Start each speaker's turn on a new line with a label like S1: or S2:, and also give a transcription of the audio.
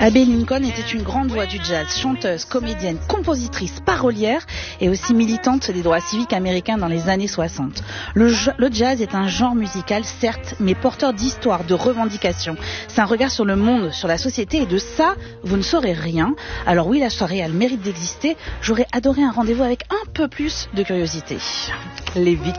S1: Abbey Lincoln était une grande voix du jazz, chanteuse, comédienne, compositrice, parolière et aussi militante des droits civiques américains dans les années 60. Le jazz est un genre musical, certes, mais porteur d'histoire, de revendications. C'est un regard sur le monde, sur la société, et de ça, vous ne saurez rien. Alors oui, la soirée a le mérite d'exister. J'aurais adoré un rendez-vous avec un peu plus de curiosité. Les